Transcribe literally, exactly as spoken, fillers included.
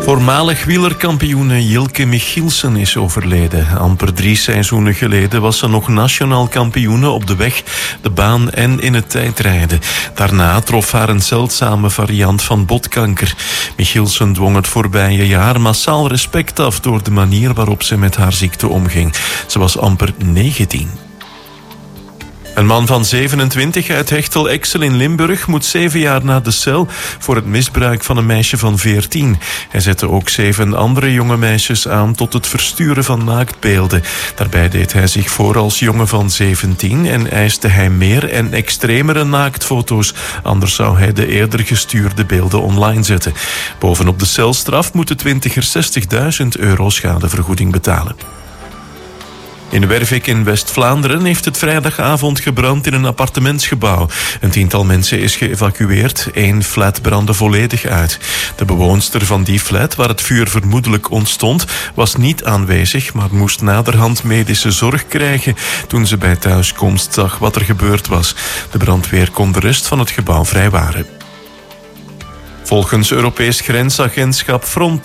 Voormalig wielerkampioene Jilke Michielsen is overleden. Amper drie seizoenen geleden was ze nog nationaal kampioene op de weg, de baan en in het tijdrijden. Daarna trof haar een zeldzame variant van botkanker. Michielsen dwong het voorbije jaar massaal respect af door de manier waarop ze met haar ziekte omging. Ze was amper negentien. Een man van zevenentwintig uit Hechtel-Exel in Limburg moet zeven jaar naar de cel voor het misbruik van een meisje van veertien. Hij zette ook zeven andere jonge meisjes aan tot het versturen van naaktbeelden. Daarbij deed hij zich voor als jongen van zeventien en eiste hij meer en extremere naaktfoto's. Anders zou hij de eerder gestuurde beelden online zetten. Bovenop de celstraf moet de twintiger zestigduizend euro schadevergoeding betalen. In Wervik in West-Vlaanderen heeft het vrijdagavond gebrand in een appartementsgebouw. Een tiental mensen is geëvacueerd. Eén flat brandde volledig uit. De bewoonster van die flat, waar het vuur vermoedelijk ontstond, was niet aanwezig, maar moest naderhand medische zorg krijgen toen ze bij thuiskomst zag wat er gebeurd was. De brandweer kon de rest van het gebouw vrijwaren. Volgens Europees grensagentschap Frontex